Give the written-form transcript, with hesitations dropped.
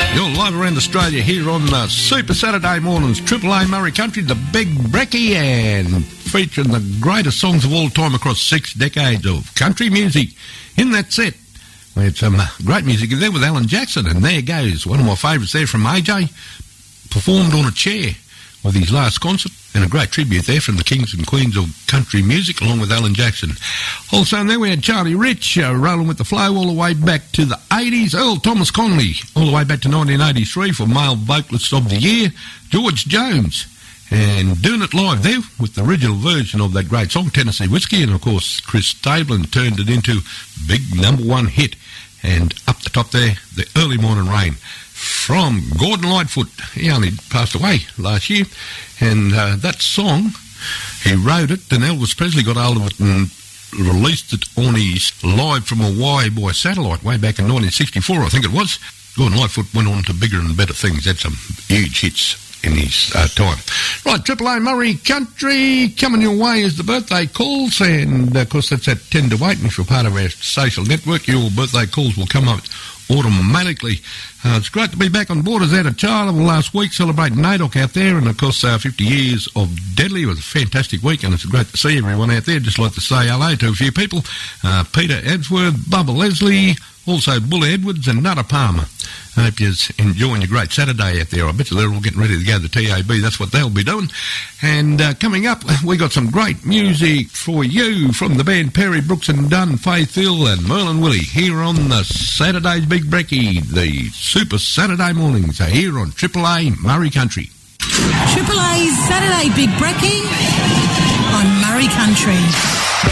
You're live around Australia here on the Super Saturday mornings, Triple A Murray Country, the Big Brekkie, and featuring the greatest songs of all time across 6 decades of country music. In that set, we had some great music there with Alan Jackson, and there goes one of my favourites there from AJ, performed on a chair with his last concert, and a great tribute there from the kings and queens of country music, along with Alan Jackson. Also, and there we had Charlie Rich rolling with the flow all the way back to the 80s. Earl Thomas Conley all the way back to 1983 for Male Vocalist of the Year. George Jones, and doing it live there with the original version of that great song, Tennessee Whiskey, and of course Chris Tablin turned it into big #1 hit. And up the top there, the Early Morning Rain from Gordon Lightfoot. He only passed away last year, and that song, he wrote it, and Elvis Presley got hold of it and released it on his Live from Hawaii by satellite way back in 1964, I think it was. Gordon Lightfoot went on to bigger and better things, had some huge hits in his time. Right, Triple A Murray Country, coming your way is the birthday calls, and of course that's at 10 to 8, and if you're part of our social network, your birthday calls will come up automatically. It's great to be back on board. As out of Charlotte last week, celebrating NAIDOC out there, and of course 50 years of Deadly. It was a fantastic week, and it's great to see everyone out there. Just like to say hello to a few people. Peter Edsworth, Bubba Leslie, also Bully Edwards and Nutter Palmer. I hope you're enjoying your great Saturday out there. I bet you they're all getting ready to go to the TAB. That's what they'll be doing. And coming up, we got some great music for you from the band Perry Brooks and Dunn, Faith Hill and Merlin Willie here on the Saturday's Big Brekkie, the Super Saturday mornings are here on Triple A Murray Country. Triple A's Saturday Big Brekkie on Murray Country.